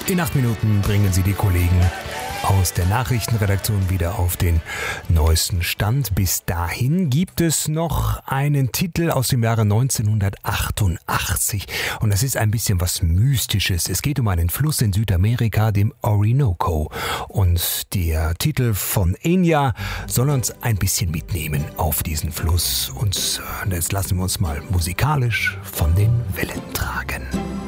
In 8 Minuten bringen Sie die Kollegen aus der Nachrichtenredaktion wieder auf den neuesten Stand. Bis dahin gibt es noch einen Titel aus dem Jahre 1988 und das ist ein bisschen was Mystisches. Es geht um einen Fluss in Südamerika, dem Orinoco, und der Titel von Enya soll uns ein bisschen mitnehmen auf diesen Fluss und jetzt lassen wir uns mal musikalisch von den Wellen tragen.